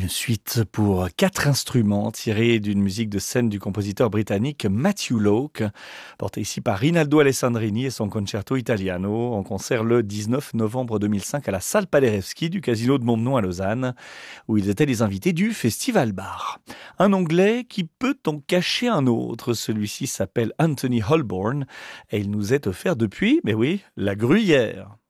Une suite pour 4 instruments tirée d'une musique de scène du compositeur britannique Matthew Locke, portée ici par Rinaldo Alessandrini et son Concerto Italiano, en concert le 19 novembre 2005 à la salle Paderewski du Casino de Montbenon à Lausanne, où ils étaient les invités du Festival Bar. Un Anglais qui peut en cacher un autre, celui-ci s'appelle Anthony Holborn et il nous est offert depuis, mais oui, la Gruyère.